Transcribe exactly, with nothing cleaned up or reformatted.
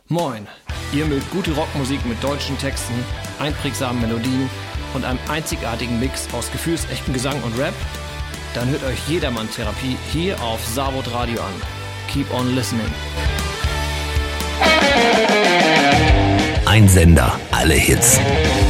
Moin, ihr mögt gute Rockmusik mit deutschen Texten, einprägsamen Melodien und einem einzigartigen Mix aus gefühlsechten Gesang und Rap? Dann hört euch Jedermann Therapie hier auf Savod Radio an. Keep on listening. Ein Sender, alle Hits.